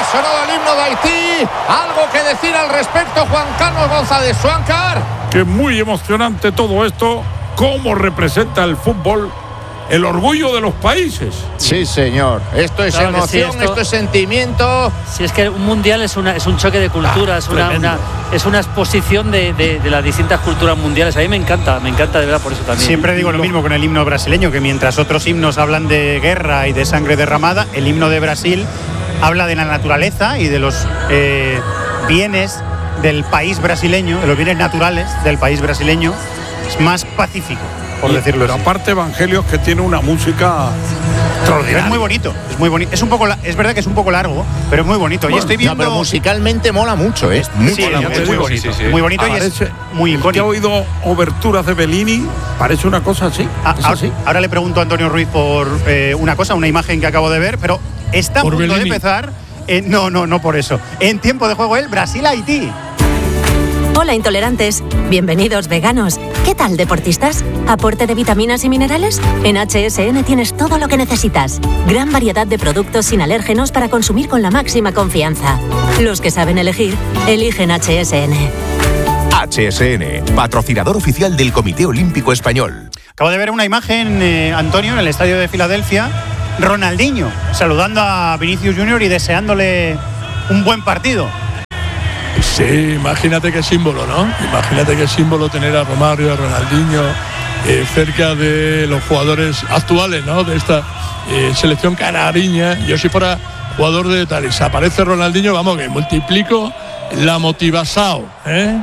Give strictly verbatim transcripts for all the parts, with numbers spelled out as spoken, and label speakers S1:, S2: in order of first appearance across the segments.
S1: sonado el himno de Haití. ¿Algo que decir al respecto, Juan Carlos González Suáncar?
S2: Que es muy emocionante todo esto, cómo representa el fútbol el orgullo de los países.
S1: Sí, señor. Esto es
S3: claro
S1: emoción,
S3: sí,
S1: esto... esto es sentimiento.
S3: Si es que un mundial es, una, es un choque de culturas, ah, una, una, es una exposición de, de, de las distintas culturas mundiales. A mí me encanta, me encanta de verdad por eso también.
S4: Siempre digo lo mismo con el himno brasileño, que mientras otros himnos hablan de guerra y de sangre derramada, el himno de Brasil habla de la naturaleza y de los eh, bienes del país brasileño, de los bienes naturales del país brasileño. Es más pacífico, por
S2: y,
S4: decirlo
S2: pero
S4: así.
S2: Aparte, Evangelios, que tiene una música extraordinaria.
S4: Es muy bonito, es muy bonito. Es un poco, es verdad que es un poco largo, pero es muy bonito.
S1: Bueno,
S4: y estoy viendo.
S1: No, pero musicalmente mola mucho, ¿eh? Mucho,
S4: sí,
S1: mola
S4: es
S1: mucho.
S4: muy bonito,
S2: sí, sí, sí.
S4: muy bonito
S2: Parece,
S4: y es muy icónico.
S2: ¿Te ha oído oberturas de Bellini? Parece una cosa así.
S4: Ah,
S2: ¿Es
S4: ahora,
S2: así?
S4: ahora le pregunto a Antonio Ruiz por eh, una cosa, una imagen que acabo de ver, pero está a
S2: Por
S4: punto
S2: Bellini.
S4: de empezar. Eh, no, no, no por eso. En tiempo de juego el Brasil-Haití.
S5: Hola intolerantes, bienvenidos veganos. ¿Qué tal deportistas? ¿Aporte de vitaminas y minerales? En H S N tienes todo lo que necesitas. Gran variedad de productos sin alérgenos para consumir con la máxima confianza. Los que saben elegir, eligen H S N.
S6: H S N, patrocinador oficial del Comité Olímpico Español.
S4: Acabo de ver una imagen, eh, Antonio, en el estadio de Filadelfia. Ronaldinho saludando a Vinicius Junior y deseándole un buen partido.
S7: Sí, imagínate qué símbolo, ¿no? Imagínate qué símbolo tener a Romario, a Ronaldinho eh, cerca de los jugadores actuales, ¿no? De esta eh, selección canariña. Yo si fuera jugador de tal y se aparece Ronaldinho, vamos, que multiplico la motivación, ¿eh?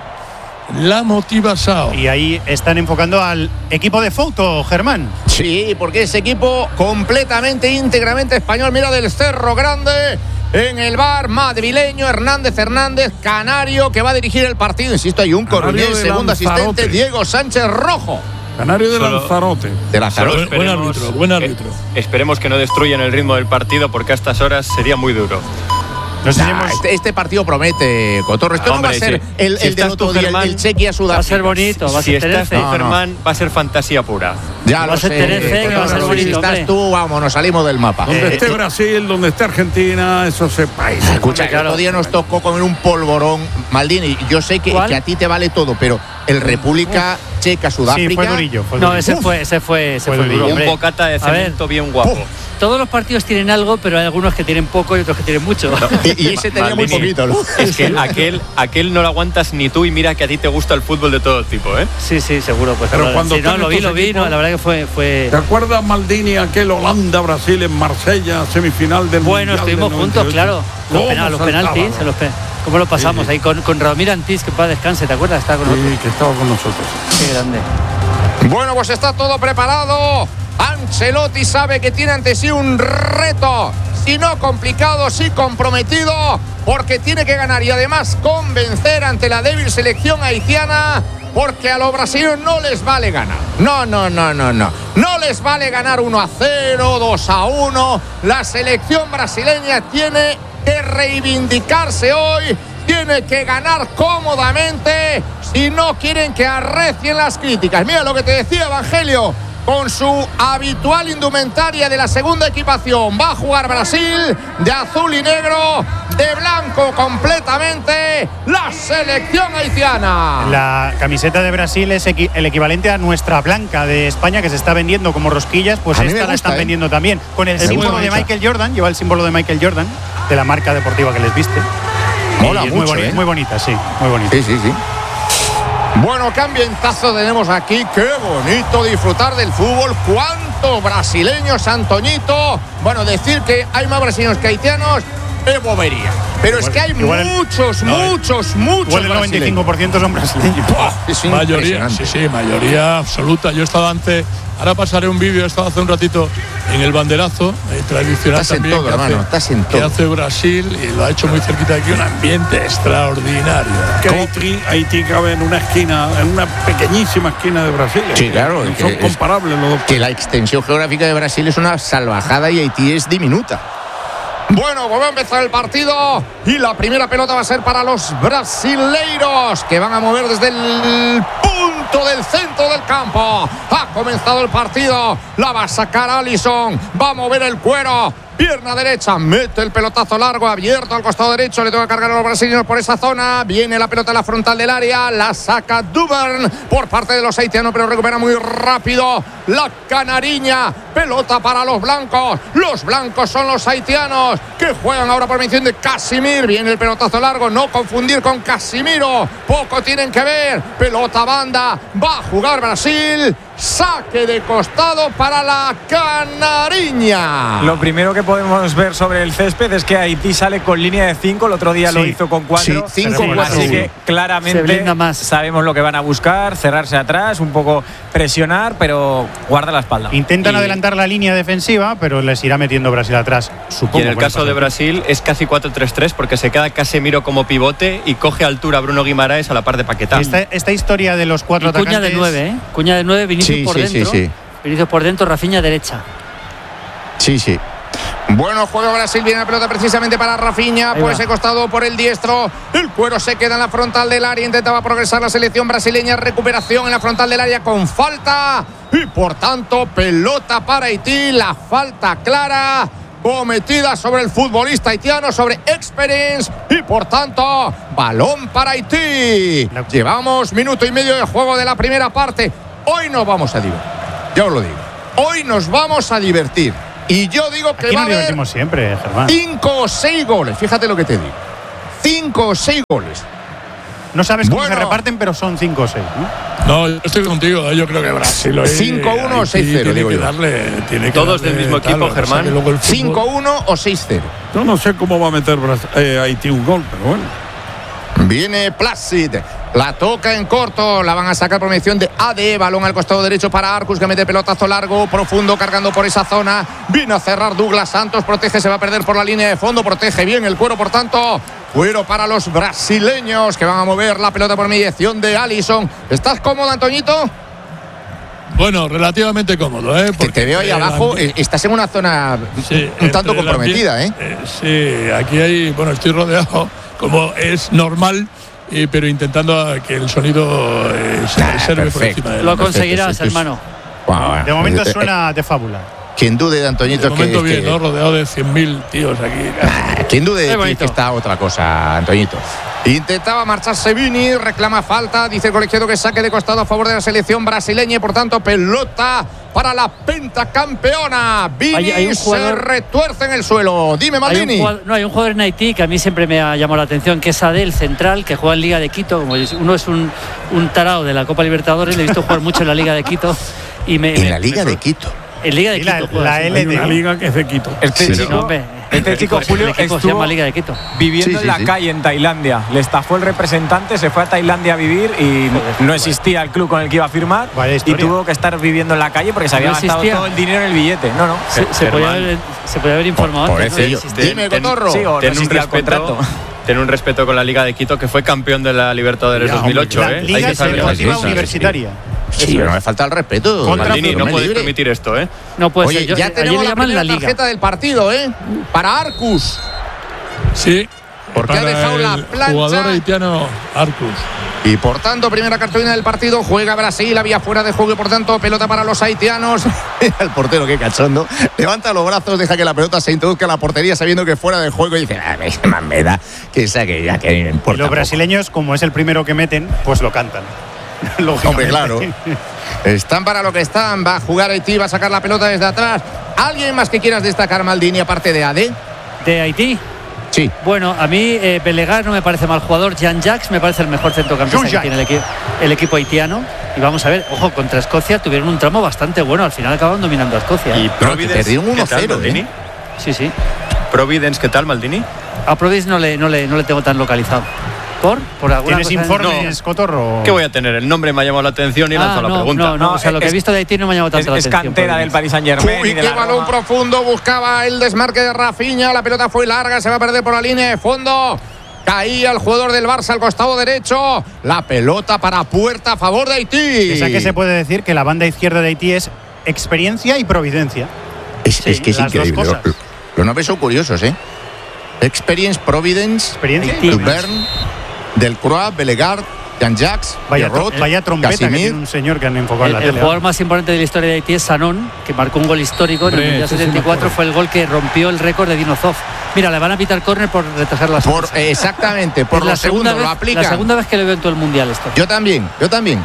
S7: La motivación.
S4: Y ahí están enfocando al equipo de foto, Germán.
S1: Sí, porque ese equipo completamente, íntegramente español. Mira, del Cerro Grande. En el bar madrileño, Hernández Hernández, canario, que va a dirigir el partido. Insisto, hay un coronel, segundo asistente, Diego Sánchez Rojo.
S2: Canario de
S8: Solo,
S2: Lanzarote.
S1: De Lanzarote.
S7: Buen árbitro, buen árbitro.
S8: Eh, esperemos que no destruyan el ritmo del partido, porque a estas horas sería muy duro.
S4: Nos
S1: Nah,
S4: tenemos...
S1: este, este partido promete, Cotorro. Esto
S8: Hombre,
S1: no va a ser
S8: sí.
S1: el,
S8: Si
S1: el del
S8: estás
S1: otro
S8: tú,
S1: día, el,
S8: Germán,
S1: el Chequia Sudáfrica.
S3: Va a ser bonito, va a
S8: Si
S3: ser
S8: estás
S3: Tenerife.
S8: tú, Germán, va a ser fantasía pura.
S1: Ya
S3: Va
S1: lo
S3: a ser
S1: sé.
S3: Tenerife, que va a ser
S1: Cotorro,
S3: bonito,
S1: si estás
S3: hombre.
S1: tú, vamos, nos salimos del mapa.
S2: Donde
S1: Eh,
S2: esté
S1: eh,
S2: Brasil, donde esté Argentina, eso se país.
S1: Escucha, que el
S3: claro.
S1: otro día nos tocó comer un polvorón, Maldini. Yo sé que,
S3: ¿Cuál?
S1: que a ti te vale todo, pero el República Checa, Sudáfrica.
S4: Sí, fue durillo. Fue
S3: No,
S4: durillo.
S3: ese fue, ese fue, ese
S4: Fue
S3: fue
S4: durillo.
S3: duro,
S8: Un
S3: hombre.
S8: bocata de
S3: A ver,
S8: cemento bien guapo.
S3: todos los partidos tienen algo, pero hay algunos que tienen poco y otros que tienen mucho.
S1: Y, y ese tenía muy
S8: Maldini,
S1: poquito, ¿no?
S8: Es que aquel, aquel no lo aguantas ni tú, y mira que a ti te gusta el fútbol de todo tipo, ¿eh?
S3: Sí, sí, seguro. Pues
S2: Pero
S3: ahora-
S2: cuando
S3: sí, no,
S2: están
S3: lo vi,
S2: estos
S3: lo vi,
S2: equipos-
S3: no, la verdad que fue, fue...
S2: ¿Te acuerdas, Maldini, aquel Holanda-Brasil en Marsella, semifinal del
S3: Bueno,
S2: Mundial
S3: estuvimos
S2: del
S3: juntos,
S2: noventa y ocho?
S3: claro. Los,
S2: ¿Cómo
S3: penal- los
S2: saltaba,
S3: penaltis,
S2: no?
S3: los pe- ¿cómo lo pasamos
S2: Sí.
S3: ahí? Con, con Ramiro Antís, que para descanse, ¿te acuerdas? Estaba con nosotros.
S2: Sí, que estaba con nosotros.
S3: Qué grande.
S1: Bueno, pues está todo preparado. Ancelotti sabe que tiene ante sí un reto, si no complicado, sí comprometido, porque tiene que ganar y además convencer ante la débil selección haitiana, porque a los brasileños no les vale ganar. No, no, no, no, no. No les vale ganar uno a cero, dos a uno. La selección brasileña tiene que reivindicarse hoy. Tiene que ganar cómodamente si no quieren que arrecien las críticas. Mira lo que te decía Evangelio, con su habitual indumentaria de la segunda equipación. Va a jugar Brasil de azul y negro, de blanco completamente, la selección haitiana.
S4: La camiseta de Brasil es equi- el equivalente a nuestra blanca de España, que se está vendiendo como rosquillas, pues
S1: A mí me
S4: esta la
S1: gusta,
S4: están
S1: ¿eh?
S4: vendiendo también. Con el
S1: Es muy
S4: símbolo de
S1: bonita.
S4: Michael Jordan, lleva el símbolo de Michael Jordan, de la marca deportiva que les viste.
S1: Mola
S4: Y es muy,
S1: mucho,
S4: boni-
S1: ¿eh?
S4: muy bonita, sí, muy bonita.
S1: Sí, sí, sí. Bueno, qué ambientazo tenemos aquí. Qué bonito disfrutar del fútbol. ¿Cuántos brasileños, Antoñito? Bueno, decir que hay más brasileños que haitianos es bobería. Pero es que hay
S4: igual el-
S1: muchos,
S7: no,
S1: muchos, muchos
S4: Igual el noventa y cinco por ciento son brasileños.
S1: Es
S7: Mayoría,
S1: impresionante.
S7: sí, sí, mayoría absoluta. Yo he estado antes, ahora pasaré un vídeo, he estado hace un ratito en el banderazo, eh, tradicional
S1: Estás en
S7: también,
S1: todo,
S7: que,
S1: hermano,
S7: hace,
S1: estás en
S7: que
S1: todo.
S7: hace Brasil, y lo ha hecho muy cerquita de aquí, un ambiente extraordinario.
S2: Que Haití, Haití cabe en una esquina, en una pequeñísima esquina de Brasil.
S1: Sí, claro,
S2: Que
S1: que
S2: son
S1: es-
S2: comparables los dos.
S1: Que la extensión geográfica de Brasil es una salvajada y Haití es diminuta. Bueno, pues va a empezar el partido y la primera pelota va a ser para los brasileiros, que van a mover desde el punto del centro del campo. Ha comenzado el partido, la va a sacar Alisson, va a mover el cuero, Pierna derecha, mete el pelotazo largo, abierto al costado derecho, le toca cargar a los brasileños por esa zona, viene la pelota a la frontal del área, la saca Duvern por parte de los haitianos, pero recupera muy rápido la canariña, pelota para los blancos, los blancos son los haitianos, que juegan ahora por mención de Casimir, viene el pelotazo largo, no confundir con Casimiro, poco tienen que ver, pelota banda, va a jugar Brasil, saque de costado para la canariña.
S9: Lo primero que podemos ver sobre el césped es que Haití sale con línea de cinco, el otro día sí. lo hizo con cuatro,
S1: sí, cinco, cuatro,
S9: así que claramente más. sabemos lo que van a buscar, cerrarse atrás, un poco presionar, pero guarda la espalda.
S4: Intentan
S9: y...
S4: adelantar la línea defensiva, pero les irá metiendo Brasil atrás, supongo.
S8: Y en el caso de Brasil es casi cuatro tres tres porque se queda Casemiro como pivote y coge altura Bruno Guimaraes a la par de Paquetá.
S4: Esta, esta historia de los cuatro
S3: y
S4: atacantes...
S3: Cuña de nueve, ¿eh? Cuña de nueve, Vinicius
S1: sí,
S3: por
S1: sí,
S3: dentro.
S1: Sí, sí.
S3: Vinicius por dentro, Rafinha derecha.
S1: Sí, sí. Bueno juego Brasil, viene la pelota precisamente para Rafinha, por ese costado por el diestro, el cuero se queda en la frontal del área, intentaba progresar la selección brasileña, recuperación en la frontal del área con falta y por tanto pelota para Haití, la falta clara cometida sobre el futbolista haitiano, sobre Experience y por tanto balón para Haití. Llevamos minuto y medio de juego de la primera parte, hoy nos vamos a divertir, ya os lo digo, hoy nos vamos a divertir. Y yo digo que
S4: Aquí
S1: va a
S4: nos
S1: haber
S4: siempre, Germán.
S1: cinco o seis goles. Fíjate lo que te digo. Cinco o seis goles.
S4: No sabes cómo
S1: bueno,
S4: se reparten, pero son cinco o seis, ¿no?
S7: No, yo estoy contigo. Yo creo que Brasil hoy
S1: cinco uno o seis cero, digo
S7: que
S1: yo.
S7: Darle, tiene que
S8: Todos
S7: darle
S8: del mismo
S7: tal,
S8: equipo, Germán.
S1: cinco uno o seis cero.
S2: Yo no sé cómo va a meter eh, Haití un gol, pero bueno.
S1: Viene Placid, la toca en corto, la van a sacar por mención de A D, balón al costado derecho para Arcus que mete pelotazo largo, profundo, cargando por esa zona, viene a cerrar Douglas Santos, protege, se va a perder por la línea de fondo, protege bien el cuero, por tanto, cuero para los brasileños que van a mover la pelota por mediación de Alisson. ¿Estás cómodo, Antoñito?
S7: Bueno, relativamente cómodo, ¿eh?
S1: Porque te veo ahí abajo, ambiente... estás en una zona sí, un tanto comprometida, ¿eh?
S7: ¿eh? Sí, aquí hay, bueno, estoy rodeado, como es normal, eh, pero intentando que el sonido eh, se reserve por encima de él.
S3: Lo conseguirás, hermano.
S4: De momento suena de fábula.
S1: Quien dude de Antoñito
S7: de momento
S1: que,
S7: bien,
S1: que...
S7: ¿no? Rodeado de cien mil tíos aquí.
S1: Nah, quien dude de ti que está otra cosa, Antoñito. Intentaba marcharse Vini, reclama falta, dice el colegiado que saque de costado a favor de la selección brasileña y por tanto pelota para la pentacampeona. Vini hay, hay un jugador, se retuerce en el suelo. Dime, Maldini.
S3: Hay jugador, no, hay un jugador en Haití que a mí siempre me ha llamado la atención, que es Adel, central, que juega en Liga de Quito. Como uno es un, un tarao de la Copa Libertadores, le he visto jugar mucho en la Liga de Quito. Y me,
S1: en
S3: me,
S1: la Liga
S3: me,
S1: de Quito.
S3: En Liga de Quito.
S4: La, la L D.
S2: Una liga que es de Quito.
S9: Este
S3: sí,
S9: chico,
S3: no, hombre,
S9: este chico Julio
S3: equipo se llama Liga de Quito.
S9: Viviendo
S1: sí, sí,
S9: en la
S1: sí.
S9: calle en Tailandia. Le estafó el representante, se fue a Tailandia a vivir y Joder, no existía el club con el que iba a firmar y tuvo que estar viviendo en la calle porque se había no gastado todo el dinero en el billete. No, no.
S3: Se, se, podía, haber, se podía haber informado.
S1: Por, por
S3: antes,
S1: no Dime, Cotorro.
S8: Sí, ten, ten un respeto. Ten un respeto con la Liga de Quito, que fue campeón de la Libertadores ya, dos mil ocho.
S4: La
S8: ¿eh?
S4: Liga Deportiva Universitaria.
S1: Sí, pero no me falta el respeto.
S8: Maldini, no puedes permitir esto, ¿eh?
S3: No puede
S1: Oye,
S3: ser. Yo,
S1: ya tenemos la primera
S3: la
S1: tarjeta del partido, ¿eh? Para Arcus.
S7: Sí.
S1: Porque ha dejado la plancha.
S7: Jugador haitiano Arcus.
S1: Y por tanto, primera cartulina del partido, juega Brasil, había fuera de juego y por tanto, pelota para los haitianos. El portero, qué cachondo. Levanta los brazos, deja que la pelota se introduzca en la portería sabiendo que fuera de juego y dice, ah, me da que saque ya, que no importa.
S4: Y los brasileños, como es el primero que meten, pues lo cantan.
S1: Hombre, claro. Están para lo que están. Va a jugar Haití, va a sacar la pelota desde atrás. ¿Alguien más que quieras destacar, Maldini, aparte de A D?
S3: ¿De Haití?
S1: Sí.
S3: Bueno, a mí eh, Belegar no me parece mal jugador. Jean-Jacques me parece el mejor centrocampista que tiene el, equi el equipo haitiano. Y vamos a ver, ojo, contra Escocia tuvieron un tramo bastante bueno. Al final acaban dominando a Escocia.
S8: ¿Y Providence?
S1: Te uno cero,
S8: ¿eh?
S3: Sí, sí.
S8: ¿Providence qué tal, Maldini?
S3: A Providence no le, no le, no le tengo tan localizado. ¿Por? ¿Por alguna
S4: ¿Tienes
S3: cosa?
S4: informes, no. Cotorro?
S8: ¿Qué voy a tener? El nombre me ha llamado la atención y he
S3: ah,
S8: lanzado
S3: no,
S8: la pregunta.
S3: No, no, o sea, lo que
S9: es,
S3: he visto de Haití no me ha llamado tanto
S9: es,
S3: la
S9: es
S3: atención.
S9: Es cantera del Paris Saint-Germain.
S1: Uy, qué balón Roma. Profundo, buscaba el desmarque de Rafinha, la pelota fue larga, se va a perder por la línea de fondo. Caía el jugador del Barça al costado derecho. La pelota para puerta a favor de Haití.
S4: Esa que se puede decir que la banda izquierda de Haití es experiencia y providencia.
S1: Es, sí, es que es increíble. Los, los nombres son curiosos, ¿eh? Experience, Providence,
S4: experiencia
S1: Duvern, Delcroix, Belegar, Jean-Jacques,
S4: vaya,
S1: Pierrot,
S4: vaya trompeta
S1: Casimir.
S4: que tiene un señor que han enfocado
S3: El,
S4: en la
S3: el
S4: tele.
S3: jugador más importante de la historia de Haití es Sanon, que marcó un gol histórico en el Mundial setenta y cuatro. Fue el gol que rompió el récord de Dino Zoff. Mira, le van a pitar córner por retrasar las
S1: por, Exactamente, por los segundos lo aplican.
S3: La segunda vez que lo veo en todo el Mundial esto.
S1: Yo también, yo también.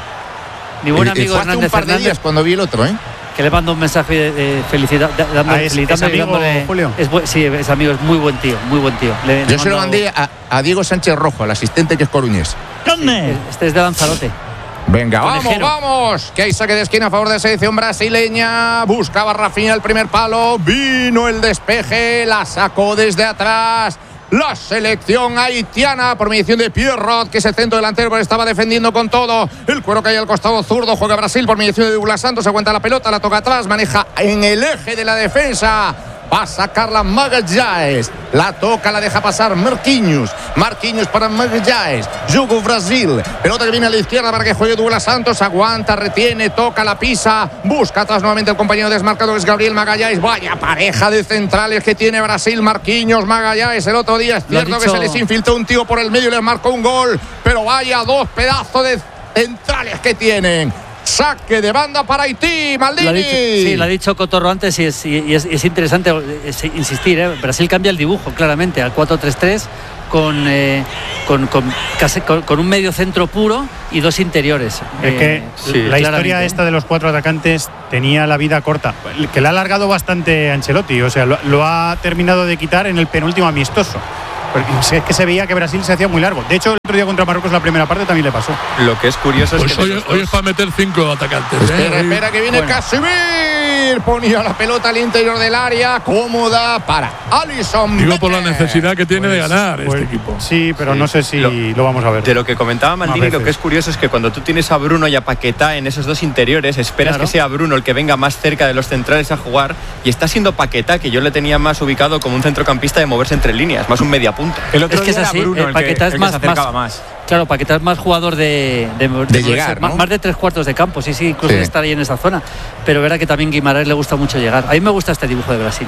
S3: Mi buen
S1: Eh,
S3: amigo
S1: fue hace
S3: Hernández
S1: un par de
S3: Hernández,
S1: días cuando vi el otro, ¿eh?
S3: que le mando un mensaje de, de felicidad, de- dando-
S4: Ah, ¿es-
S3: felicitándole
S4: es
S3: y
S4: amigo,
S3: dándole-
S4: Julio?
S3: es bu- sí, es amigo, es muy buen tío, muy buen tío. Le- le
S1: Yo se lo
S3: mando-
S1: mandé a, a Diego Sánchez Rojo, el asistente que es coruñés.
S3: Este es de Lanzarote.
S1: Venga, vamos,
S3: Conejero.
S1: vamos. Que hay saque de esquina a favor de la selección brasileña. Buscaba Rafinha el primer palo. Vino el despeje. La sacó desde atrás. La selección haitiana por mediación de Pierrot, que es el centro delantero, pero estaba defendiendo con todo. El cuero cae al costado zurdo. Juega Brasil por mediación de Douglas Santos. Aguanta la pelota, la toca atrás. Maneja en el eje de la defensa. Va a sacarla Magalhães. La toca, la deja pasar Marquinhos. Marquinhos para Magalhães. Jugo Brasil. Pelota que viene a la izquierda para que juegue Douglas Santos. Aguanta, retiene, toca, la pisa. Busca atrás nuevamente el compañero desmarcado, que es Gabriel Magalhães. Vaya pareja de centrales que tiene Brasil. Marquinhos, Magalhães. El otro día es
S3: Lo ha
S1: cierto que
S3: dicho-
S1: se les infiltró un tío por el medio y les marcó un gol. Pero vaya dos pedazos de centrales que tienen. Saque de banda para Haití, Maldini.
S3: Lo ha dicho- sí, lo ha dicho Cotorro antes y es, y es, y es interesante es, insistir. ¿eh? Brasil cambia el dibujo claramente al cuatro tres tres con, eh, con, con, casi- con, con un medio centro puro y dos interiores.
S4: Es que
S3: Eh,
S4: la
S3: claramente,
S4: historia
S3: ¿eh?
S4: esta de los cuatro atacantes tenía la vida corta, que la ha alargado bastante Ancelotti, o sea, lo, lo ha terminado de quitar en el penúltimo amistoso. Porque es que se veía que Brasil se hacía muy largo. De hecho, el otro día contra Marruecos la primera parte también le pasó.
S8: Lo que es curioso es
S7: Pues
S8: que de
S7: hoy,
S8: esos
S7: hoy
S8: dos-
S7: es para meter cinco atacantes. ¿eh?
S1: Espera,
S7: Hoy-
S1: espera, que viene
S3: Bueno.
S1: Casimir. Ponía la pelota al interior del área. Cómoda para Alisson.
S7: Digo por la
S1: Becker.
S7: necesidad que tiene de ganar
S4: Pues,
S7: este equipo.
S4: Sí, pero
S8: Sí.
S4: no sé si
S8: Lo-
S4: lo, vamos a ver.
S8: De lo que comentaba Maldini,
S4: veces.
S8: lo que es curioso es que cuando tú tienes a Bruno y a Paquetá en esos dos interiores, esperas
S3: Claro.
S8: que sea Bruno el que venga más cerca de los centrales a jugar, y está siendo Paquetá, que yo le tenía más ubicado como un centrocampista de moverse entre líneas, más un mediapunta.
S9: El otro
S3: Es que
S9: día
S3: es
S9: era
S3: así,
S9: Bruno
S3: eh,
S9: el que,
S3: Paquetá es
S9: el que
S3: más-
S9: se acercaba
S3: más-
S9: más.
S3: Claro, Paquetá es más jugador de, de, de
S1: De llegar,
S3: más,
S1: ¿no?
S3: más de tres cuartos de campo, sí, sí, incluso
S1: Sí.
S3: de estar ahí en esa zona. Pero verá que también Guimaraes le gusta mucho llegar. A mí me gusta este dibujo de Brasil.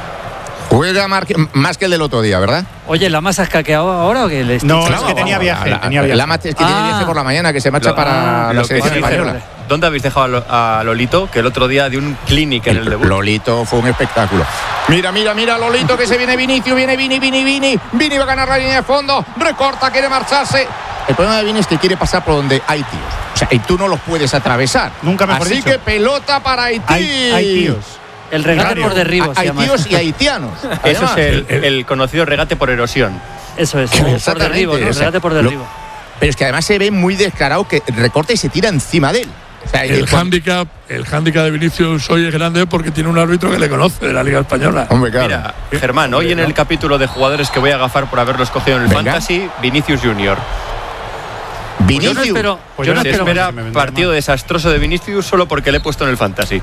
S1: Juega Marque- más que el del otro día, ¿verdad?
S3: Oye, ¿la masa has caqueado ahora o qué? Le
S4: No,
S3: estoy-
S4: es que tenía viaje,
S1: La,
S4: tenía viaje.
S1: la mate- es que tiene
S3: Ah.
S1: viaje por la mañana, que se marcha
S8: Lo-
S1: para
S8: lo
S1: la
S8: que
S1: selección
S8: sí dice,
S1: española.
S8: ¿dónde habéis dejado a Lo- a Lolito? Que el otro día dio un clinic en el debut.
S1: Lolito fue un espectáculo. Mira, mira, mira, Lolito, que se viene Vinicius, viene Vini, Vini, Vini. Vini va a ganar la línea de fondo, recorta, quiere marcharse. El problema de Vini es que quiere pasar por donde hay tíos. O sea, y tú no los puedes atravesar.
S4: Nunca mejor
S1: Así
S4: dicho.
S1: que pelota para Haití.
S4: Hay, hay tíos.
S3: El regate
S4: Rario.
S3: por derribo se
S1: Hay
S3: llama.
S1: tíos y haitianos.
S8: Eso
S1: Además,
S8: es el,
S7: el-
S8: el conocido regate por erosión.
S3: Eso es, por
S1: Exactamente,
S3: derribo, ¿no?
S1: o sea,
S3: Regate por
S1: lo-
S3: derribo.
S1: Pero es que además se ve muy descarado que recorta y se tira encima de él. O sea,
S7: El
S1: cuando-
S7: hándicap, el hándicap de Vinicius hoy es grande porque tiene un árbitro que le conoce de la Liga Española.
S1: Hombre, claro.
S8: Mira, Germán, hoy en el capítulo de jugadores que voy a agafar por haberlos cogido en el
S1: Venga.
S8: Fantasy, Vinicius Junior.
S1: Vinicius.
S3: Yo no espero,
S4: Pues
S3: yo
S4: yo
S3: no
S4: no
S8: Se
S3: espero
S4: espero-
S8: espera
S4: me vendrá
S8: partido
S4: mal.
S8: desastroso de Vinicius solo porque le he puesto en el Fantasy.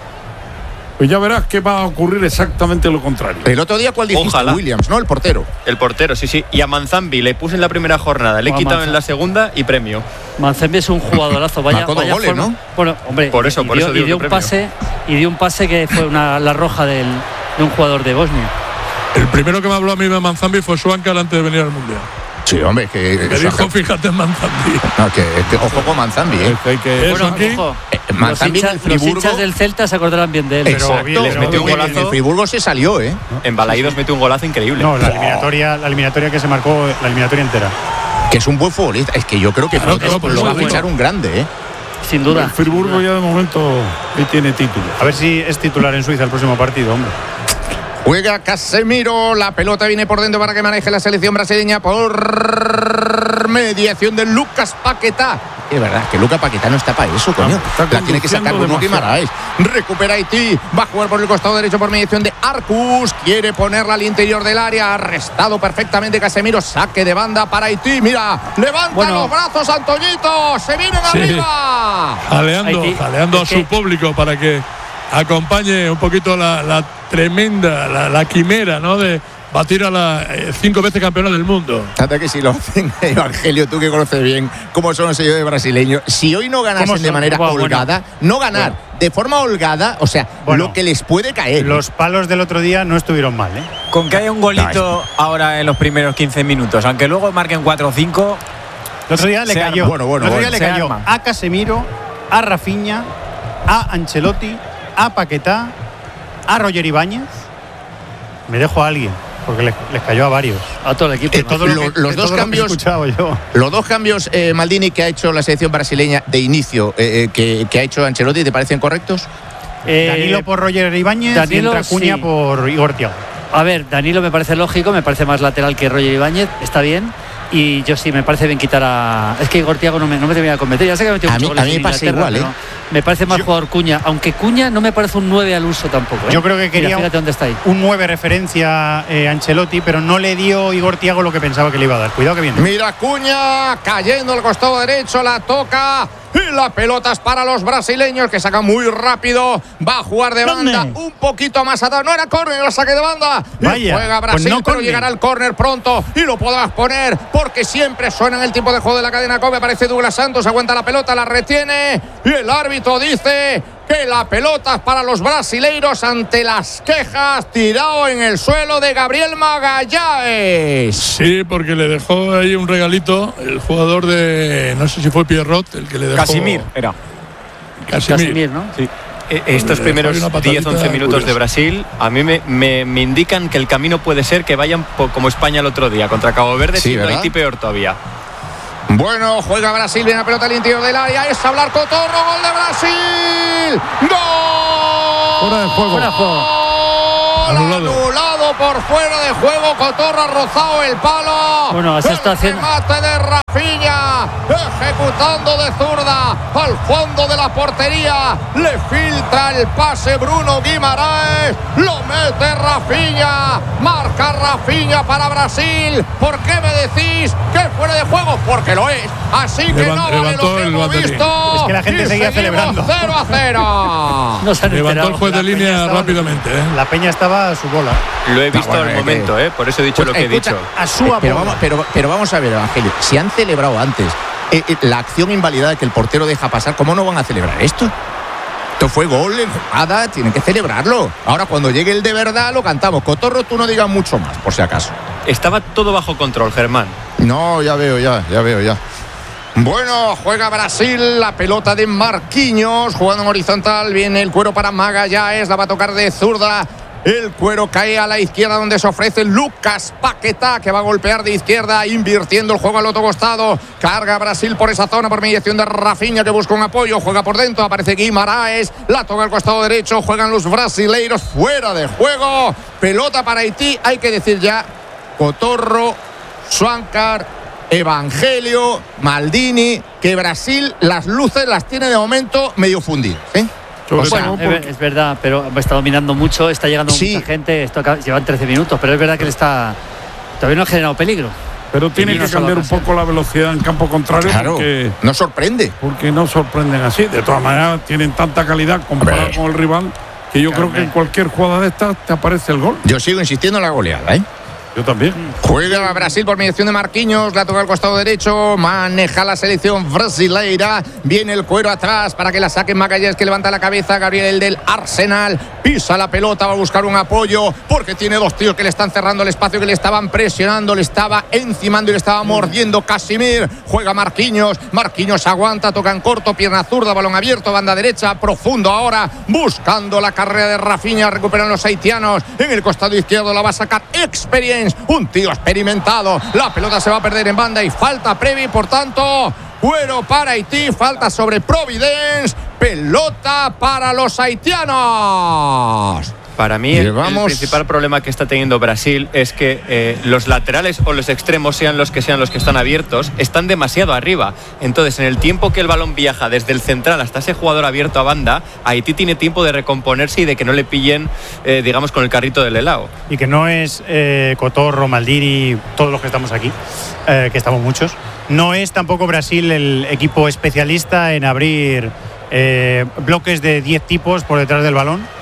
S2: Pues ya verás que va a ocurrir exactamente lo contrario.
S1: El otro día, ¿cuál dijiste?
S8: Ojalá.
S1: Williams, ¿no? El portero.
S8: El portero, sí, sí. Y a Manzambi le puse en la primera jornada, le he
S3: O a
S8: quitado
S3: Manza-
S8: en la segunda y premio.
S3: Manzembe es un jugadorazo, vaya,
S1: Marcó dos
S3: vaya
S1: goles,
S3: forma.
S1: ¿no?
S3: Bueno, hombre,
S8: Por eso,
S3: y
S8: por
S3: dio,
S8: eso digo
S3: y dio
S8: que
S3: un
S8: premio.
S3: pase y dio un pase que fue una la roja del, de un jugador de Bosnia.
S7: El primero que me habló a mí de Manzambi fue Suancar antes de venir al Mundial.
S1: Sí, hombre, que.
S7: Me dijo, fíjate en Manzambi.
S1: No, que, que ojo con Manzambi, ¿eh?
S2: Es que hay que-
S7: Eso
S3: Bueno,
S7: aquí.
S3: ojo,
S1: Eh,
S3: los,
S1: Manzambi en
S3: hinchas,
S1: el
S3: los
S1: Friburgo.
S3: hinchas del Celta se acordarán bien de él.
S4: Pero
S1: Exacto.
S4: bien,
S8: les
S4: pero
S8: metió un
S4: bien,
S8: golazo.
S1: En el Friburgo se salió, ¿eh?
S8: En Balaídos metió un golazo increíble.
S4: No, la eliminatoria, la eliminatoria que se marcó, la eliminatoria entera.
S1: Que es un buen futbolista. Es que yo creo que
S7: Claro,
S1: pronto
S7: claro, pero
S1: lo va a
S7: bueno.
S1: fichar un grande, ¿eh?
S3: Sin duda.
S2: El Friburgo ya de momento ahí tiene título.
S4: A ver si es titular en Suiza el próximo partido, hombre.
S1: Juega Casemiro, la pelota viene por dentro para que maneje la selección brasileña por mediación de Lucas Paquetá. Es verdad, que Lucas Paquetá no está para eso, coño.
S2: Está
S1: La tiene que sacar
S2: conduciendo
S1: Bruno Guimaraes. Recupera Haití, va a jugar por el costado derecho por mediación de Arcus. Quiere ponerla al interior del área, arrestado perfectamente Casemiro. Saque de banda para Haití. Mira, levanta
S3: Bueno.
S1: los brazos, Antoñito. Se vienen
S7: Sí.
S1: arriba.
S7: Jaleando,
S3: Haití.
S7: jaleando a
S3: Es
S7: su
S3: que-
S7: público para que acompañe un poquito la, la tremenda, la, la quimera, ¿no? De batir a la eh, cinco veces campeona del mundo.
S1: Hasta que si lo hacen, Evangelio, tú que conoces bien cómo son los sellos de brasileños. Si hoy no ganasen
S4: ¿Cómo
S1: de
S4: son?
S1: manera
S3: Bueno,
S1: holgada, no ganar de forma holgada, o sea,
S4: Bueno,
S1: lo que les puede caer.
S4: Los palos del otro día no estuvieron mal, ¿eh?
S9: Con que haya un golito ahora en los primeros quince minutos, aunque luego marquen cuatro o cinco.
S4: El otro día le
S9: Se
S4: cayó,
S9: arma.
S1: Bueno, bueno,
S4: el otro día
S1: bueno.
S4: le cayó
S9: Se arma.
S4: a Casemiro, a Rafinha, a Ancelotti, a Paquetá, a Roger Ibáñez. Me dejo a alguien, porque les, les cayó a varios.
S3: A todo el equipo.
S1: Eh, todo lo que- los dos cambios-
S4: he escuchado yo.
S1: Los dos cambios, eh, Maldini, que ha hecho la selección brasileña de inicio, eh, eh, que, que ha hecho Ancelotti, ¿te parecen correctos?
S3: Eh,
S4: Danilo por Roger Ibáñez
S3: Danilo,
S4: y entra Acuña
S3: sí.
S4: por Igor Thiago.
S3: A ver, Danilo me parece lógico, me parece más lateral que Roger Ibáñez, está bien. Y yo sí, me parece bien quitar a. Es que Igor Thiago no me, no me termina de convencer. Ya sé que ha metido
S1: A
S3: muchos
S1: mí-
S3: goles
S1: a mí
S3: en
S1: me pasa
S3: Inglaterra,
S1: igual, ¿eh?
S3: pero me parece más
S4: Yo-
S3: jugador Cuña. Aunque Cuña no me parece un nueve al uso tampoco. ¿eh?
S4: Yo creo que quería
S3: Mira, fíjate dónde está ahí.
S4: un nueve referencia eh, Ancelotti, pero no le dio Igor Thiago lo que pensaba que le iba a dar. Cuidado que viene.
S1: Mira Cuña cayendo al costado derecho, la toca y la pelota es para los brasileños que sacan muy rápido. Va a jugar de banda
S4: ¿Dónde?
S1: un poquito más atrás. No era córner, el saque de banda. Y
S4: Vaya,
S1: juega
S4: pues
S1: Brasil,
S4: no
S1: pero
S4: córner.
S1: llegará el córner pronto y lo podrás poner porque siempre suena en el tipo de juego de la cadena Cope. Aparece Douglas Santos, aguanta la pelota, la retiene y el árbitro dice que la pelota es para los brasileiros ante las quejas, tirado en el suelo de Gabriel Magallanes.
S7: Sí, porque le dejó ahí un regalito el jugador de, no sé si fue Pierrot, el que le dejó.
S9: Casimir era.
S7: Casimir.
S3: Casimir, ¿no?
S9: Sí.
S8: Eh, Estos
S7: Le
S8: primeros
S7: dejó una patadita
S8: diez once minutos
S7: curiosa.
S8: de Brasil a mí me, me- me indican que el camino puede ser que vayan po- como España el otro día contra Cabo Verde,
S1: Sí,
S8: si no
S1: ¿verdad?
S8: Haití peor todavía.
S1: Bueno, juega Brasil, viene la pelota al interior del área, es hablar Cotorro, gol de Brasil. ¡Gol!
S2: Fuera de juego.
S3: Fuera de juego.
S1: Gol
S2: Anulado.
S1: anulado por fuera de juego. Cotorro ha rozado el palo.
S3: Bueno, se está
S1: El
S3: haciendo-
S1: remate de Rafinha, ejecutando de zurda al fondo de la portería. Le filtra el pase Bruno Guimaraes. Lo mete Rafinha. Marca Rafinha para Brasil. ¿Por qué me decís que es fuera de juego? Porque lo es. Así que
S7: Levan-
S1: no vale
S7: levantó
S1: lo que
S7: el
S1: hemos
S7: banderín.
S1: visto.
S4: Es que la gente
S1: Y
S4: seguía
S1: seguimos
S4: celebrando.
S1: cero a cero.
S3: No se han
S7: Levantó
S3: enterado.
S7: el juez de
S4: La Peña
S7: línea
S4: estaba-
S7: rápidamente, ¿eh?
S4: La Peña estaba a su bola.
S8: Lo he visto
S1: bueno,
S8: al
S1: es
S8: momento,
S1: que-
S8: ¿eh? Por eso he dicho
S1: Pues,
S8: lo que he
S1: escucha,
S8: dicho.
S4: A su
S1: Eh, pero,
S4: bola.
S1: vamos, pero, pero vamos a ver, Evangelio, si han celebrado antes eh, eh, la acción invalidada que el portero deja pasar, ¿cómo no van a celebrar esto? Esto fue gol en jugada, tienen que celebrarlo. Ahora, cuando llegue el de verdad, lo cantamos. Cotorro, tú no digas mucho más, por si acaso.
S8: Estaba todo bajo control, Germán.
S1: No, ya veo, ya, ya veo, ya. Bueno, juega Brasil, la pelota de Marquinhos, jugando en horizontal, viene el cuero para Magallanes, la va a tocar de zurda. El cuero cae a la izquierda donde se ofrece Lucas Paquetá, que va a golpear de izquierda, invirtiendo el juego al otro costado. Carga Brasil por esa zona por mediación de Rafinha, que busca un apoyo, juega por dentro, aparece Guimaraes, la toca al costado derecho, juegan los brasileiros fuera de juego. Pelota para Haití, hay que decir ya, Cotorro, Swankar, Evangelio, Maldini, que Brasil las luces las tiene de momento medio fundidas, ¿eh?
S2: Sobre
S1: O sea,
S2: todo
S3: Es,
S2: porque-
S3: es verdad, pero está dominando mucho, está llegando
S1: Sí.
S3: mucha gente. Esto acaba- llevan trece minutos, pero es verdad que le está. Todavía no ha generado peligro.
S2: pero tiene
S3: Y
S2: que
S3: no se va a
S2: cambiar un
S3: pasar.
S2: poco la velocidad en campo contrario
S1: Claro,
S2: porque,
S1: no sorprende.
S2: porque no sorprenden así. De todas maneras, tienen tanta calidad comparado
S1: Hombre.
S2: con el rival que yo creo que en cualquier jugada de estas te aparece el gol.
S1: Yo sigo insistiendo en la goleada, ¿eh?
S2: Yo también.
S1: Juega Brasil por mediación de Marquinhos, la toca al costado derecho, maneja la selección brasileira, viene el cuero atrás para que la saque Magallanes, que levanta la cabeza, Gabriel el del Arsenal, pisa la pelota, va a buscar un apoyo, porque tiene dos tíos que le están cerrando el espacio, que le estaban presionando, le estaba encimando y le estaba mordiendo Casimir. Juega Marquinhos, Marquinhos aguanta, toca en corto, pierna zurda, balón abierto, banda derecha, profundo ahora, buscando la carrera de Rafinha, recuperan los haitianos, en el costado izquierdo la va a sacar Experience, un tío experimentado, la pelota se va a perder en banda y falta Previ, por tanto, cuero para Haití, falta sobre Providence, pelota para los haitianos.
S8: Para mí, el, el
S1: Llevamos-
S8: principal problema que está teniendo Brasil es que eh, los laterales o los extremos, sean los que sean los que están abiertos, están demasiado arriba. Entonces, en el tiempo que el balón viaja desde el central hasta ese jugador abierto a banda, Haití tiene tiempo de recomponerse y de que no le pillen, eh, digamos, con el carrito del helado.
S4: Y que no es eh, Cotorro, Maldini, todos los que estamos aquí, eh, que estamos muchos. No es tampoco Brasil el equipo especialista en abrir eh, bloques de diez tipos por detrás del balón,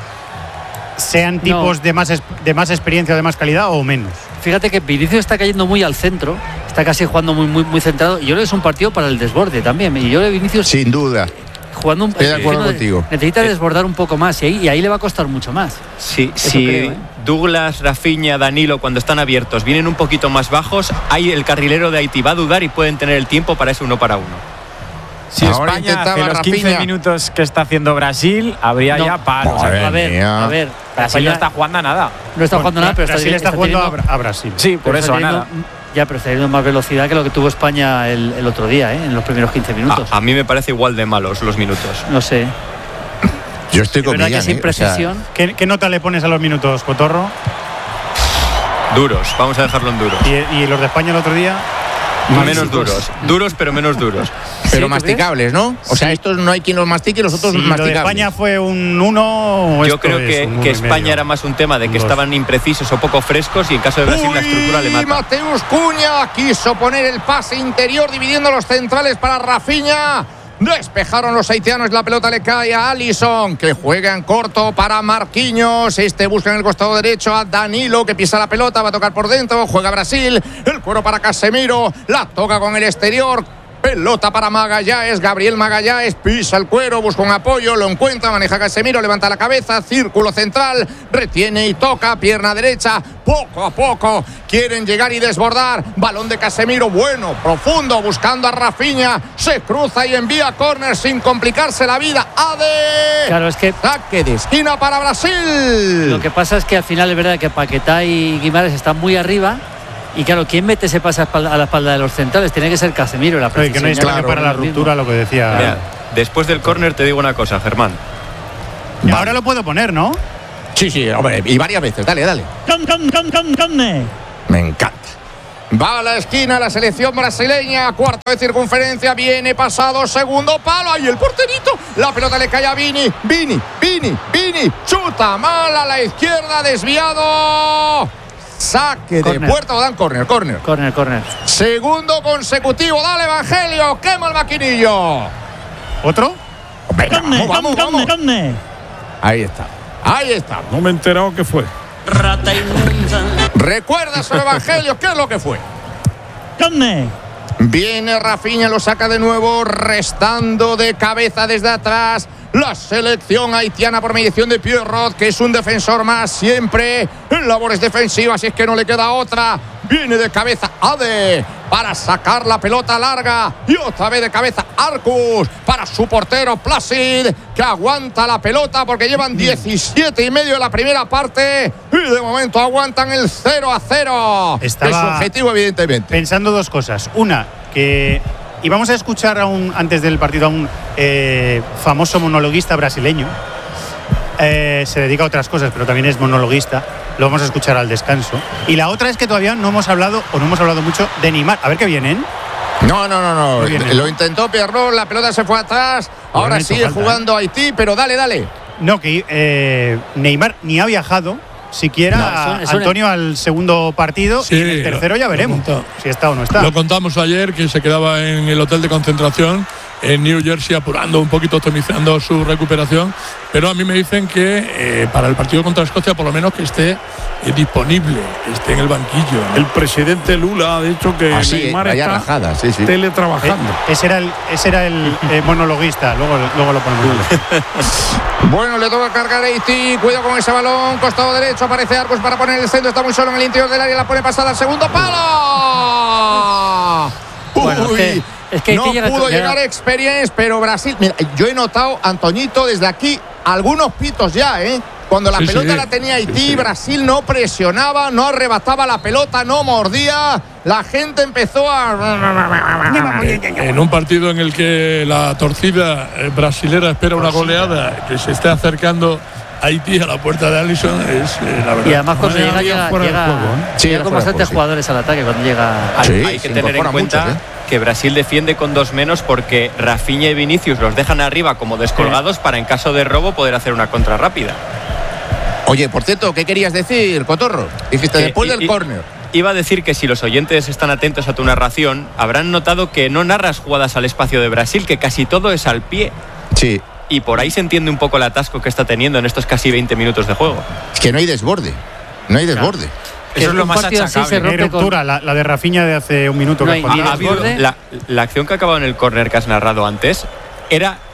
S4: sean tipos
S3: No.
S4: de, más, es- de más experiencia o de más calidad o menos.
S3: Fíjate que Vinicius está cayendo muy al centro, está casi jugando muy, muy, muy centrado. Y yo creo que es un partido para el desborde también. Y yo creo que Vinicius
S1: Sin duda.
S3: jugando un
S1: Estoy de acuerdo contigo.
S3: Necesita desbordar un poco más y ahí, y ahí le va a costar mucho más.
S8: Sí,
S3: Eso
S8: sí.
S3: creo, ¿eh?
S8: Douglas, Rafinha, Danilo, cuando están abiertos, vienen un poquito más bajos. Ahí el carrilero de Haití va a dudar y pueden tener el tiempo para ese uno para uno.
S9: Si
S1: Ahora
S9: España hace los
S1: Rafinha.
S9: quince minutos que está haciendo Brasil, habría
S3: No.
S9: ya palos.
S1: Madre
S3: A ver,
S1: mía.
S3: a ver.
S9: Brasil no está jugando a nada.
S3: No está jugando nada, pero está,
S4: Brasil está,
S3: está
S4: jugando a,
S3: teniendo-
S4: Bra- a Brasil.
S9: Sí, por
S3: pero
S9: eso
S3: está
S9: a nada.
S3: teniendo- Ya, pero está teniendo más velocidad que lo que tuvo España el, el otro día, ¿eh? En los primeros quince minutos.
S8: A, a mí me parece igual de malos los minutos.
S3: No sé.
S1: Yo estoy
S3: Es
S1: con
S3: verdad que
S1: Millán,
S3: sin
S1: ¿eh? O sea,
S3: precisión.
S4: ¿Qué, qué nota le pones a los minutos, Cotorro?
S8: Duros, vamos a dejarlo en duros.
S4: ¿Y, y los de España el otro día?
S8: Menos duros. Duros, pero menos duros.
S1: pero
S3: ¿tú
S1: masticables, ¿no? O sea, estos no hay quien los mastique y los otros
S4: Si lo de
S1: masticables.
S4: España fue un uno.
S8: Yo
S4: esto
S8: creo
S4: es
S8: que,
S4: un uno
S8: que
S4: y
S8: España
S4: medio.
S8: era más un tema de que
S4: Dos.
S8: estaban imprecisos o poco frescos y en caso de Brasil la estructura le
S1: Uy,
S8: mata.
S1: Mateus Cunha quiso poner el pase interior dividiendo los centrales para Rafinha. Despejaron los haitianos, la pelota le cae a Alisson, que juega en corto para Marquinhos. Este busca en el costado derecho a Danilo, que pisa la pelota, va a tocar por dentro, juega Brasil. El cuero para Casemiro, la toca con el exterior. Pelota para Magallanes, Gabriel Magallanes pisa el cuero, busca un apoyo, lo encuentra, maneja Casemiro, levanta la cabeza, círculo central, retiene y toca, pierna derecha, poco a poco quieren llegar y desbordar, balón de Casemiro, bueno, profundo, buscando a Rafinha, se cruza y envía córner sin complicarse la vida, Ade,
S3: Claro, es que
S1: saque de esquina para Brasil.
S3: lo que pasa es que al final es verdad que Paquetá y Guimarães están muy arriba. Y claro, ¿quién mete ese pase a espalda- a la espalda de los centrales? Tiene que ser Casemiro. La
S4: Oye, que no hay
S3: precisión,
S4: espacio
S3: ya
S4: para la
S3: lo mismo.
S4: ruptura, lo que decía.
S8: Mira, después del córner te digo una cosa, Germán.
S4: Y ahora lo puedo poner, ¿no?
S1: Sí, sí, hombre, y varias veces, dale, dale. Me encanta. Va a la esquina la selección brasileña, cuarto de circunferencia, viene pasado, segundo palo, ahí el porterito, la pelota le cae a Vini, Vini, Vini, Vini, chuta mal a la izquierda, desviado, saque
S3: Córner.
S1: de puerta o dan córner, córner.
S3: Córner, córner.
S1: Segundo consecutivo, dale Evangelio, quema el maquinillo.
S4: ¿Otro?
S1: Venga, vamos, vamos, vamos. Ahí está, ahí está.
S2: No me he enterado qué fue.
S1: Recuerda su Evangelio, ¿qué es lo que fue? Viene Rafinha, lo saca de nuevo, restando de cabeza desde atrás. La selección haitiana por mediación de Pierrot, que es un defensor más siempre en labores defensivas, si es que no le queda otra. Viene de cabeza Ade para sacar la pelota larga y otra vez de cabeza Arcus para su portero Placid, que aguanta la pelota porque llevan diecisiete y medio en la primera parte y de momento aguantan el cero a cero.
S4: Estaba
S1: Es su objetivo, evidentemente.
S4: Pensando dos cosas. Una, que íbamos a escuchar a un, antes del partido a un eh, famoso monologuista brasileño. Eh, se dedica a otras cosas, pero también es monologuista. Lo vamos a escuchar al descanso. Y la otra es que todavía no hemos hablado, o no hemos hablado mucho, de Neymar. A ver qué vienen.
S1: No, no, no, no.
S4: Muy bien, ¿eh?
S1: Lo intentó Pierrot, la pelota se fue atrás. Ahora
S4: no hizo
S1: sigue
S4: falta,
S1: jugando Haití, pero dale, dale.
S4: No, que eh, Neymar ni ha viajado siquiera,
S3: No, eso- eso-
S4: Antonio, al segundo partido.
S7: Sí,
S4: y en el tercero
S7: lo-
S4: ya
S7: lo
S4: veremos
S7: contó.
S4: si está o no está.
S7: Lo contamos ayer, que se quedaba en el hotel de concentración en New Jersey apurando un poquito, optimizando su recuperación. Pero a mí me dicen que eh, para el partido contra Escocia, por lo menos que esté eh, disponible, que esté en el banquillo, ¿no?
S2: El presidente Lula ha dicho que
S1: Así,
S2: Neymar
S1: vaya
S2: está
S1: rajada, sí, sí.
S2: teletrabajando.
S4: Eh, ese era el, ese era el eh, monologuista. Luego, luego lo ponemos.
S1: Bueno, le toca cargar a Haití. Cuidado con ese balón. Costado derecho aparece Arcus para poner el centro. Está muy solo en el interior del área. La pone pasada al segundo palo.
S3: Bueno,
S1: Uy,
S3: es que- es que Haití
S1: no
S3: llega-
S1: pudo
S3: llega-
S1: llegar Experience, pero Brasil. Mira, yo he notado, Antoñito, desde aquí algunos pitos ya, ¿eh? Cuando la
S7: Sí,
S1: pelota
S7: sí.
S1: la tenía Haití,
S7: Sí, sí.
S1: Brasil no presionaba, no arrebataba la pelota, no mordía. La gente empezó a.
S7: En un partido en el que la torcida eh, brasilera espera una goleada, que se esté acercando Haití a la puerta de Alisson, es eh, la verdad.
S3: Y además cuando
S2: Vaya
S3: llega,
S2: día
S3: llega,
S2: fuera de
S3: llega,
S2: juego, ¿eh?
S1: Sí,
S3: llega
S1: era
S3: con
S1: fuera de
S3: bastantes
S1: juego, sí.
S3: jugadores al ataque cuando llega.
S8: Hay,
S1: Sí,
S8: hay que
S1: se
S8: tener en
S1: incorporan
S8: cuenta
S1: muchos, ¿eh?
S8: que Brasil defiende con dos menos porque Rafinha y Vinicius los dejan arriba como descolgados para en caso de robo poder hacer una contra rápida.
S1: Oye, por cierto, ¿qué querías decir, Cotorro? Dijiste
S8: Que-
S1: después
S8: y-
S1: del
S8: y-
S1: córner.
S8: Iba a decir que si los oyentes están atentos a tu narración, habrán notado que no narras jugadas al espacio de Brasil, que casi todo es al pie.
S1: Sí,
S8: Y por ahí se entiende un poco el atasco que está teniendo en estos casi veinte minutos de juego.
S1: es que no hay desborde. No hay desborde.
S9: Eso es lo
S3: un
S9: más
S3: partido así
S9: achacable.
S3: se
S4: No hay
S3: rompe con-
S4: ruptura, la, la de Rafinha de hace un minuto.
S3: No
S4: que
S3: hay
S4: ha
S3: ni
S8: Ha
S4: jugado.
S8: habido-
S3: desborde.
S8: la, la acción que ha acabado en el córner que has narrado antes era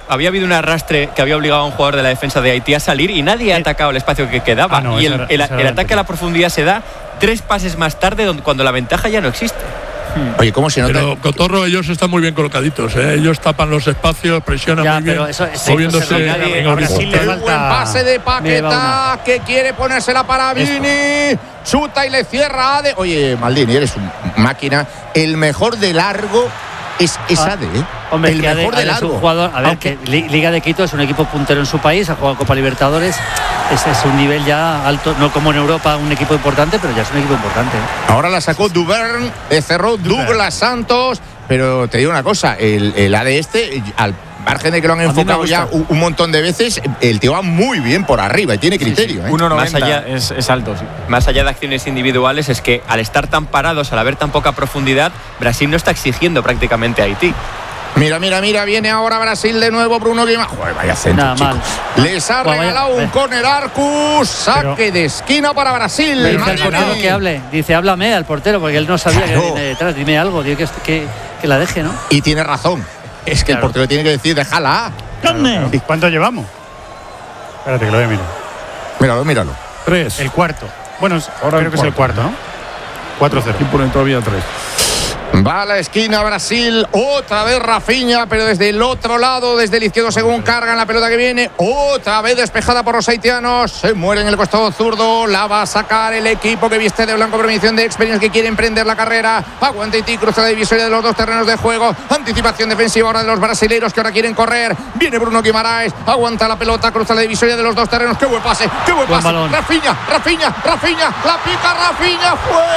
S8: había habido un arrastre que había obligado a un jugador de la defensa de Haití a salir y nadie ha atacado el espacio que quedaba.
S4: Ah, no,
S8: y el,
S4: era,
S8: el, el ataque a la profundidad se da tres pases más tarde, donde, cuando la ventaja ya no existe.
S1: Oye, ¿cómo se nota?
S7: Pero Cotorro, ellos están muy bien colocaditos, ¿eh? Ellos tapan los espacios, presionan
S3: ya,
S7: muy bien,
S3: eso, eso,
S7: moviéndose
S3: eso
S7: en
S1: horizontal. El buen pase de Paquetá, que quiere ponérsela para Vini. Chuta y le cierra a Ade. Oye, Maldini, eres una máquina. El mejor de largo es, es
S3: ah,
S1: Ade, ¿eh?
S3: Hombre,
S1: el
S3: que
S1: mejor
S3: Ade,
S1: de
S3: Ade
S1: largo.
S3: Es un jugador, a ver, Aunque... que Liga de Quito es un equipo puntero en su país, ha jugado Copa Libertadores. Ese es un nivel ya alto, no como en Europa, un equipo importante, pero ya es un equipo importante.
S1: Ahora la sacó Duvern, cerró Duvern. Douglas Santos, pero te digo una cosa, el, el A de este, al margen de que lo han enfocado ya un, un montón de veces, el tío va muy bien por arriba y tiene criterio. Sí, sí.
S9: ¿eh? uno noventa
S8: más allá,
S9: es, es alto, sí.
S8: Más allá de acciones individuales, es que al estar tan parados, al haber tan poca profundidad, Brasil no está exigiendo prácticamente a Haití.
S1: Mira, mira, mira, viene ahora Brasil de nuevo, Bruno Guimá. Joder, vaya centro,
S3: Nada
S1: chicos.
S3: Mal.
S1: Les ha
S3: Joder,
S1: regalado
S3: vaya,
S1: un córner Arcus, saque
S3: pero,
S1: de esquina para Brasil.
S3: Dice al portero que hable, dice háblame al portero, porque él no sabía claro. que viene detrás, dime algo, dime que, que, que la deje, ¿no?
S1: Y tiene razón, es que claro. el portero tiene que decir, déjala.
S4: Claro, claro. ¿Y cuánto llevamos? Espérate que lo voy a mirar.
S1: Míralo, míralo.
S2: Tres.
S4: El cuarto. Bueno, ahora creo que
S2: cuarto.
S4: es el cuarto, ¿no? cuatro cero.
S2: Y ponen todavía tres.
S1: Va a la esquina Brasil, otra vez Rafinha, pero desde el otro lado, desde el izquierdo según cargan la pelota que viene, otra vez despejada por los haitianos, se muere en el costado zurdo, la va a sacar el equipo que viste de blanco, permisión de Experience, que quiere emprender la carrera, aguanta Haití, cruza la divisoria de los dos terrenos de juego, anticipación defensiva ahora de los brasileiros que ahora quieren correr, viene Bruno Guimaraes, aguanta la pelota, cruza la divisoria de los dos terrenos, qué buen pase, qué buen, buen pase, balón. Rafinha, Rafinha, Rafinha, la pica Rafinha,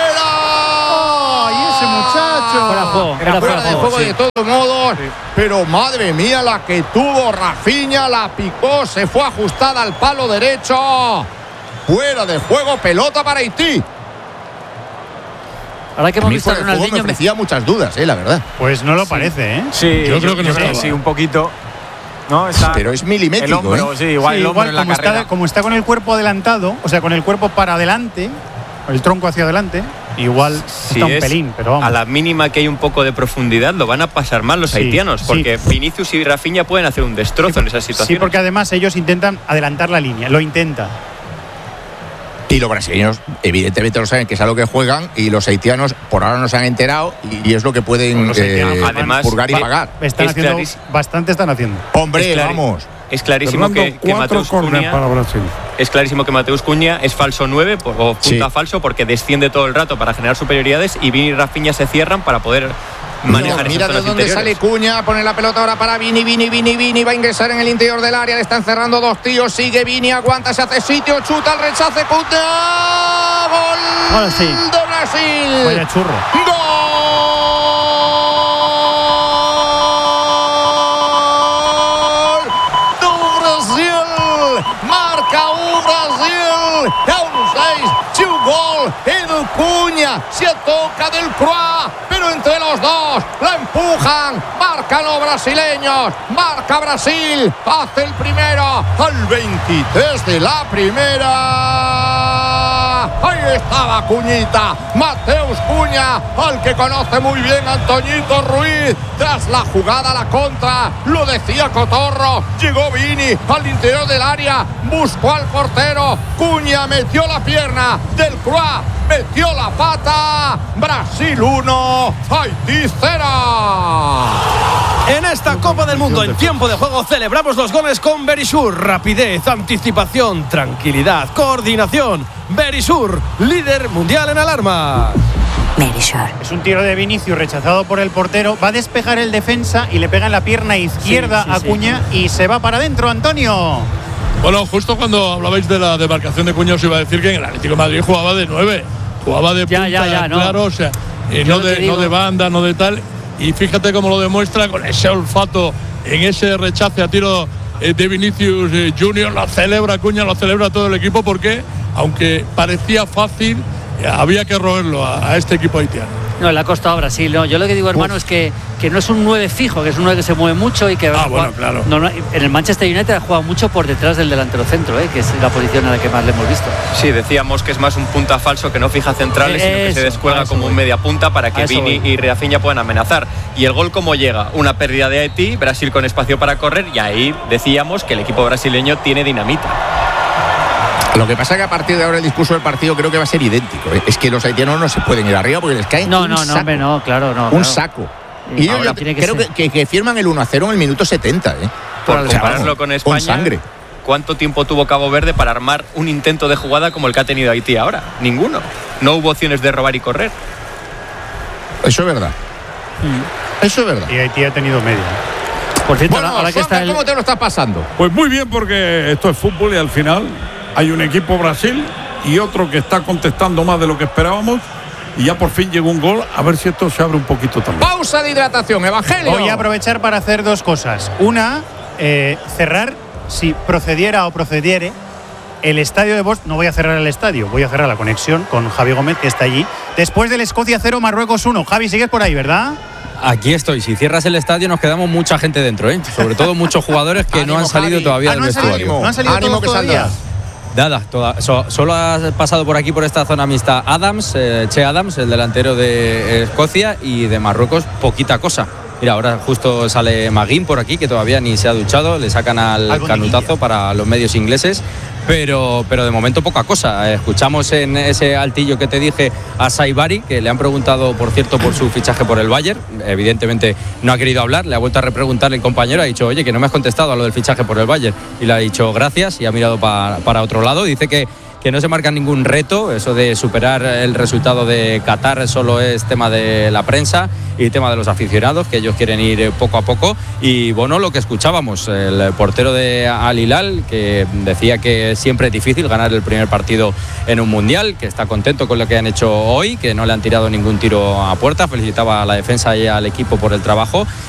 S1: fuera.
S4: ¡Ay, ese muchacho!
S3: Fuera, juego,
S1: era fuera, fuera de juego sí. de todos modos, sí. Pero madre mía la que tuvo Rafinha, la picó, se fue ajustada al palo derecho, fuera de juego, pelota para Haití.
S3: Ahora que hemos visto a Ronaldinho
S1: me ofrecía muchas dudas, eh, la verdad.
S4: Pues no lo parece, ¿eh?
S9: Sí,
S2: yo, yo creo que no
S9: sé, sí, un poquito. No, está
S1: pero es milimétrico,
S9: el hombro,
S1: ¿eh?
S9: sí, igual,
S4: sí,
S9: el hombro
S4: igual
S9: en la
S4: como, está, como está con el cuerpo adelantado, o sea, con el cuerpo para adelante, el tronco hacia adelante, igual
S8: si
S4: está un pelín, pero vamos.
S8: A la mínima que hay un poco de profundidad lo van a pasar mal los sí, haitianos, porque sí. Vinicius y Rafinha pueden hacer un destrozo
S4: sí,
S8: en esa situación.
S4: Sí, porque además ellos intentan adelantar la línea, lo intentan.
S1: Y los brasileños evidentemente lo saben, que es a lo que juegan, y los haitianos por ahora no se han enterado y, y es lo que pueden eh,
S8: además,
S1: purgar y pagar.
S4: Están haciendo, bastante están haciendo.
S1: Hombre, vamos.
S8: Es clarísimo que, que Mateus Cunha
S2: para Brasil.
S8: Es clarísimo que Mateus Cunha es falso nueve o punta sí. falso porque desciende todo el rato para generar superioridades y Vini y Rafinha se cierran para poder manejar.
S1: No, mira de dónde
S8: interiores.
S1: Sale Cunha, pone la pelota ahora para Vini, Vini, Vini, Vini, va a ingresar en el interior del área, le están cerrando dos tíos, sigue Vini, aguanta, se hace sitio, chuta, el rechace, Cunha, gol
S3: ahora sí.
S1: de Brasil.
S4: Vaya churro.
S1: Gol do Brasil, marca o Brasil, é um seis, de um gol, e do Cunha, se toca del Croix, pero entre los dos la empujan, marcan los brasileños, marca Brasil, hace el primero al veintitrés de la primera. Ahí estaba Cuñita, Mateus Cunha, al que conoce muy bien Antoñito Ruiz. Tras la jugada, la contra, lo decía Cotorro, llegó Vini al interior del área, buscó al portero, Cunha metió la pierna, del Croix metió la pata, Brasil uno, Haití cero.
S10: En esta Copa del Mundo, en tiempo de juego, celebramos los goles con Verisur. Rapidez, anticipación, tranquilidad, coordinación. Verisur, líder mundial en alarma.
S5: Verisur.
S4: Es un tiro de Vinicius rechazado por el portero. Va a despejar el defensa y le pega en la pierna izquierda sí, sí, a Cunha sí. y se va para adentro, Antonio.
S7: Bueno, justo cuando hablabais de la demarcación de Cunha os iba a decir que en el Atlético de Madrid jugaba de nueve. Jugaba de punta,
S3: ya, ya, ya,
S7: claro, no. o sea, eh, no, de, no de banda, no de tal. Y fíjate cómo lo demuestra con ese olfato en ese rechace a tiro eh, de Vinicius eh, Junior. Lo celebra Cunha, lo celebra todo el equipo porque, aunque parecía fácil, eh, había que roerlo a, a este equipo haitiano.
S3: No, le ha costado a Brasil. No, yo lo que digo, hermano, Uf. es que, que no es un nueve fijo, que es un nueve que se mueve mucho y que
S2: ah,
S3: juega,
S2: bueno, claro.
S3: no, no, en el Manchester United ha jugado mucho por detrás del delantero centro, ¿eh? que es la posición a la que más le hemos visto.
S8: Sí, decíamos que es más un punta falso que no fija centrales, eh, sino que eso, se descuelga como voy. un media punta para que Vini voy. y Rafinha puedan amenazar. Y el gol, ¿cómo llega? Una pérdida de Haití, Brasil con espacio para correr, y ahí decíamos que el equipo brasileño tiene dinamita.
S1: Lo que pasa es que a partir de ahora el discurso del partido creo que va a ser idéntico, ¿eh? Es que los haitianos no se pueden ir arriba porque les cae
S3: no,
S1: un
S3: no,
S1: saco.
S3: No, hombre, no, claro, no.
S1: Un
S3: claro.
S1: saco. Y yo, yo
S3: que
S1: creo que, que, que firman el uno a cero en el minuto setenta, ¿eh?
S8: Por o sea, compararlo con España,
S1: con sangre.
S8: ¿Cuánto tiempo tuvo Cabo Verde para armar un intento de jugada como el que ha tenido Haití ahora? Ninguno. No hubo opciones de robar y correr.
S1: Eso es verdad. Mm. Eso es verdad.
S4: Y Haití ha tenido media.
S3: Por cierto,
S1: bueno,
S3: ahora que está el...
S1: ¿cómo te lo está pasando?
S2: Pues muy bien, porque esto es fútbol y al final hay un equipo Brasil y otro que está contestando más de lo que esperábamos. Y ya por fin llegó un gol. A ver si esto se abre un poquito también.
S1: Pausa de hidratación, Evangelio.
S4: Voy a aprovechar para hacer dos cosas. Una, eh, cerrar, si procediera o procediere, el estadio de Bosch. No voy a cerrar el estadio, voy a cerrar la conexión con Javi Gómez, que está allí. Después del Escocia cero, Marruecos uno. Javi, sigues por ahí, ¿verdad?
S11: Aquí estoy. Si cierras el estadio nos quedamos mucha gente dentro, ¿eh? Sobre todo muchos jugadores que
S1: ánimo,
S11: no han salido
S1: Javi.
S11: todavía
S1: ah,
S11: del
S1: no
S11: vestuario.
S1: Ánimo,
S4: no han salido
S1: ánimo
S4: todos
S1: que
S4: todavía.
S11: Nada, toda, so, solo ha pasado por aquí, por esta zona mixta, Adams, eh, Che Adams, el delantero de Escocia, y de Marruecos, poquita cosa. Mira, ahora justo sale Maguín por aquí, que todavía ni se ha duchado, le sacan al, al canutazo para los medios ingleses. Pero, pero de momento poca cosa. Escuchamos en ese altillo que te dije a Saibari, que le han preguntado, por cierto, por su fichaje por el Bayern. Evidentemente no ha querido hablar, le ha vuelto a repreguntar el compañero, ha dicho, oye, que no me has contestado a lo del fichaje por el Bayern. Y le ha dicho gracias y ha mirado pa, para otro lado. Dice que que no se marca ningún reto, eso de superar el resultado de Qatar solo es tema de la prensa y tema de los aficionados, que ellos quieren ir poco a poco. Y bueno, lo que escuchábamos, el portero de Al Hilal, que decía que siempre es difícil ganar el primer partido en un mundial, que está contento con lo que han hecho hoy, que no le han tirado ningún tiro a puerta, felicitaba a la defensa y al equipo por el trabajo